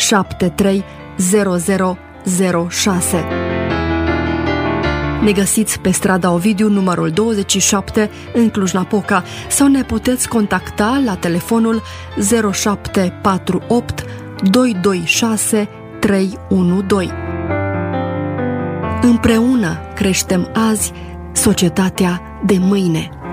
730006. Ne găsiți pe strada Ovidiu, numărul 27, în Cluj-Napoca, sau ne puteți contacta la telefonul 0748 226 312. Împreună creștem azi societatea de mâine.